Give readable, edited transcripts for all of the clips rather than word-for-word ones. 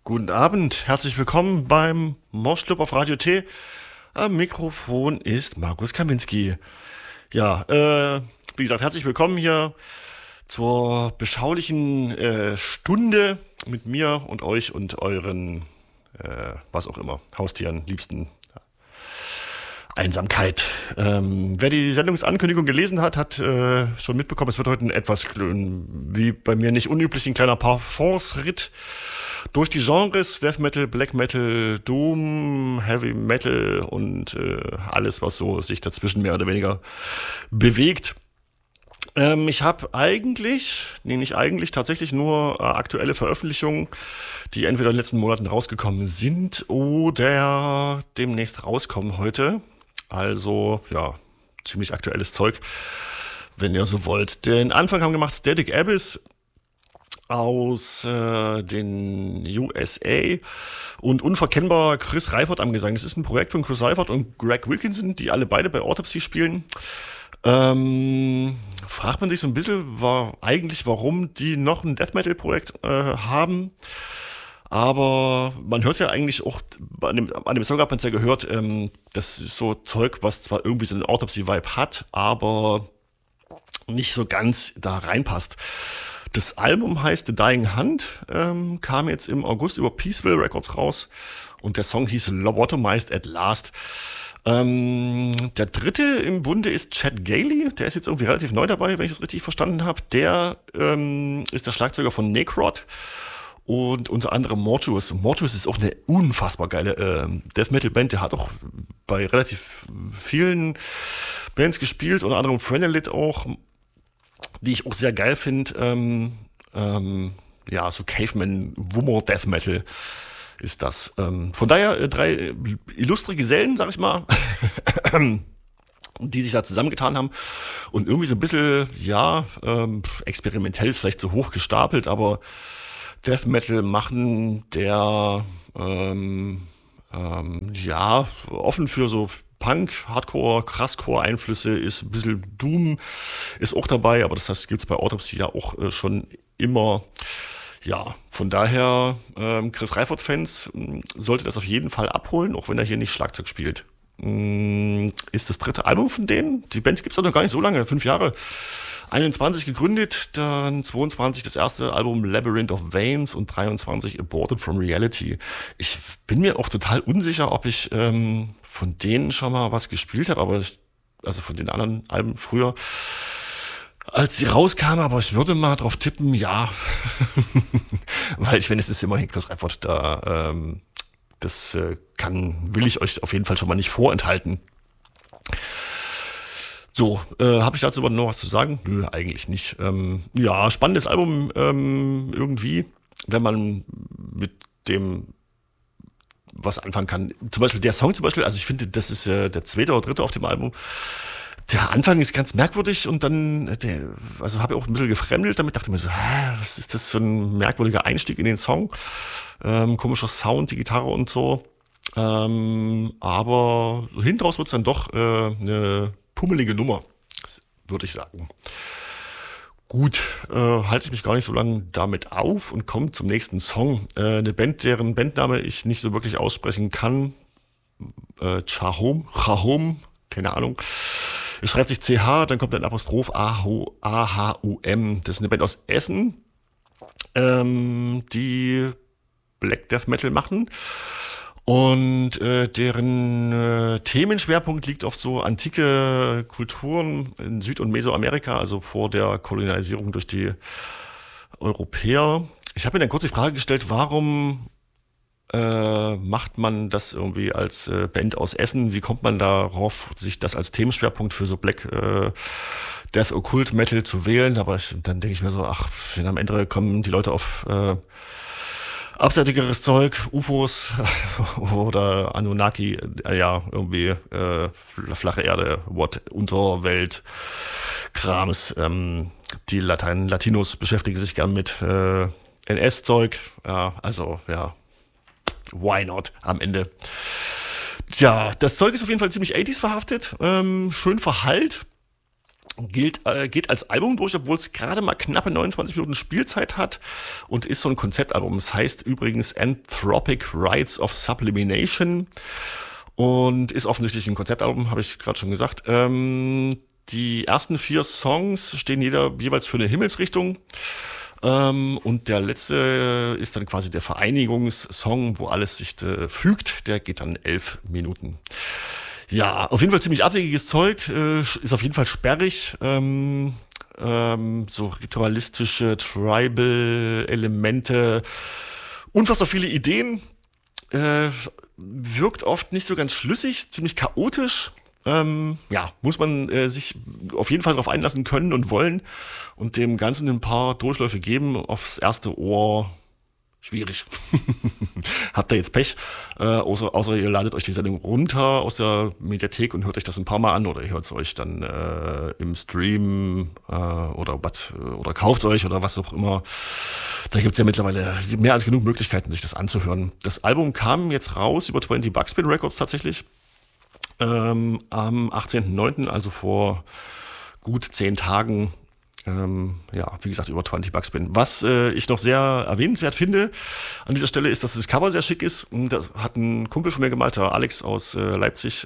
Guten Abend, herzlich willkommen beim Moschclub auf Radio T. Am Mikrofon ist Markus Kaminski. Ja, wie gesagt, herzlich willkommen hier zur beschaulichen Stunde mit mir und euch und euren, was auch immer, Haustieren, Liebsten. Einsamkeit. Wer die Sendungsankündigung gelesen hat, hat schon mitbekommen, es wird heute ein etwas, wie bei mir nicht unüblich, ein kleiner Parforce-Ritt durch die Genres Death Metal, Black Metal, Doom, Heavy Metal und alles, was so sich dazwischen mehr oder weniger bewegt. Ich habe tatsächlich nur aktuelle Veröffentlichungen, die entweder in den letzten Monaten rausgekommen sind oder demnächst rauskommen heute. Also, ja, ziemlich aktuelles Zeug, wenn ihr so wollt. Den Anfang haben gemacht Static Abyss aus den USA und unverkennbar Chris Reifert am Gesang. Das ist ein Projekt von Chris Reifert und Greg Wilkinson, die alle beide bei Autopsy spielen. Fragt man sich so ein bisschen, warum die noch ein Death Metal Projekt haben. Aber man hört ja eigentlich auch, an dem Song hat man es ja gehört, das ist so Zeug, was zwar irgendwie so einen Autopsy-Vibe hat, aber nicht so ganz da reinpasst. Das Album heißt The Dying Hunt, kam jetzt im August über Peaceville Records raus und der Song hieß Lobotomized at Last. Der dritte im Bunde ist Chad Gailey, der ist jetzt irgendwie relativ neu dabei, wenn ich das richtig verstanden habe. Der ist der Schlagzeuger von Necrot. Und unter anderem Mortuus. Mortuus ist auch eine unfassbar geile Death Metal Band. Der hat auch bei relativ vielen Bands gespielt, unter anderem Phrenoloth auch, die ich auch sehr geil finde. Ja, so Caveman, Wummer Death Metal ist das. Von daher drei illustre Gesellen, sag ich mal, die sich da zusammengetan haben und irgendwie so ein bisschen, ja, experimentell ist vielleicht so hoch gestapelt, aber Death Metal machen, der ja offen für so Punk, Hardcore, Krasscore-Einflüsse ist, ein bisschen Doom ist auch dabei, aber das heißt, gibt's bei Autopsy ja auch schon immer. Ja, von daher, Chris Reifert-Fans sollte das auf jeden Fall abholen, auch wenn er hier nicht Schlagzeug spielt. Ist das dritte Album von denen. Die Band gibt's doch noch gar nicht so lange, 5 Jahre. 21 gegründet, dann 22 das erste Album Labyrinth of Veins und 23 Aborted from Reality. Ich bin mir auch total unsicher, ob ich von denen schon mal was gespielt habe, also von den anderen Alben früher, als sie rauskamen, aber ich würde mal drauf tippen, ja. Weil ich meine, es ist immerhin Chris Reifert, will ich euch auf jeden Fall schon mal nicht vorenthalten. So, habe ich dazu aber noch was zu sagen? Nö, eigentlich nicht. Ja, spannendes Album irgendwie, wenn man mit dem was anfangen kann. Zum Beispiel der Song also ich finde, das ist der zweite oder dritte auf dem Album. Der Anfang ist ganz merkwürdig und dann, also habe ich auch ein bisschen gefremdelt damit, dachte mir so, was ist das für ein merkwürdiger Einstieg in den Song? Komischer Sound, die Gitarre und so. Aber hinten raus wird es dann doch eine pummelige Nummer, würde ich sagen. Gut, halte ich mich gar nicht so lange damit auf und komme zum nächsten Song. Eine Band, deren Bandname ich nicht so wirklich aussprechen kann. Chahum, keine Ahnung. Es schreibt sich CH, dann kommt ein Apostroph AHUM. Das ist eine Band aus Essen, die Black Death Metal machen. Und deren Themenschwerpunkt liegt auf so antike Kulturen in Süd- und Mesoamerika, also vor der Kolonialisierung durch die Europäer. Ich habe mir dann kurz die Frage gestellt, warum macht man das irgendwie als Band aus Essen? Wie kommt man darauf, sich das als Themenschwerpunkt für so Black Death Occult Metal zu wählen? Aber dann denke ich mir so, am Ende kommen die Leute auf abseitigeres Zeug, UFOs oder Anunnaki, ja, irgendwie flache Erde, Unterwelt, Krams. Die Latinos beschäftigen sich gern mit NS-Zeug, ja, also, ja, why not am Ende. Tja, das Zeug ist auf jeden Fall ziemlich 80s verhaftet, schön verhallt. Geht als Album durch, obwohl es gerade mal knappe 29 Minuten Spielzeit hat und ist so ein Konzeptalbum. Es heißt übrigens Anthropic Rites of Sublimination und ist offensichtlich ein Konzeptalbum, habe ich gerade schon gesagt. Die ersten 4 Songs stehen jeweils für eine Himmelsrichtung. Und der letzte ist dann quasi der Vereinigungssong, wo alles sich fügt. Der geht dann 11 Minuten. Ja, auf jeden Fall ziemlich abwegiges Zeug, ist auf jeden Fall sperrig, so ritualistische Tribal-Elemente, unfassbar viele Ideen, wirkt oft nicht so ganz schlüssig, ziemlich chaotisch. Ja, muss man sich auf jeden Fall darauf einlassen können und wollen und dem Ganzen ein paar Durchläufe geben. Aufs erste Ohr schwierig. Habt ihr jetzt Pech, außer ihr ladet euch die Sendung runter aus der Mediathek und hört euch das ein paar Mal an oder ihr hört es euch dann im Stream oder kauft es euch oder was auch immer. Da gibt es ja mittlerweile mehr als genug Möglichkeiten, sich das anzuhören. Das Album kam jetzt raus über 20 Buckspin Records tatsächlich am 18.09., also vor gut 10 Tagen. Ja, wie gesagt, über 20 Buckspin. Was ich noch sehr erwähnenswert finde an dieser Stelle ist, dass das Cover sehr schick ist. Das hat ein Kumpel von mir gemalt, der Alex aus Leipzig.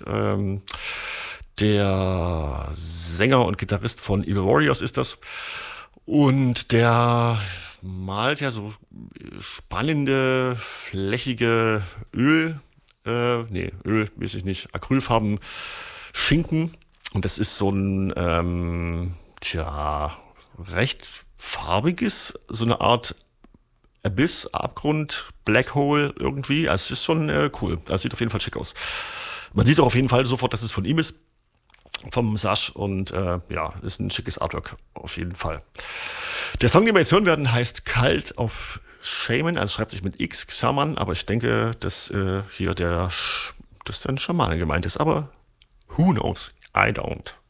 Der Sänger und Gitarrist von Evil Warriors ist das. Und der malt ja so spannende, flächige Öl, weiß ich nicht, Acrylfarben Schinken. Und das ist so ein, recht farbiges, so eine Art Abyss, Abgrund, Black Hole irgendwie. Also es ist schon cool. Das sieht auf jeden Fall schick aus. Man sieht auch auf jeden Fall sofort, dass es von ihm ist, vom Sash. Und ist ein schickes Artwork auf jeden Fall. Der Song, den wir jetzt hören werden, heißt Cult of Shaman. Also schreibt sich mit X, Xaman. Aber ich denke, dass hier dass ein Schamane gemeint ist. Aber who knows? I don't.